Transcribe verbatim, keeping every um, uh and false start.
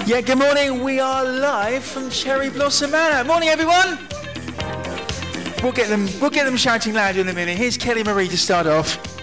Yeah, good morning. We are live from Cherry Blossom Manor. Morning, everyone. We'll get them. We'll get them shouting louder in a minute. Here's Kelly Marie to start off.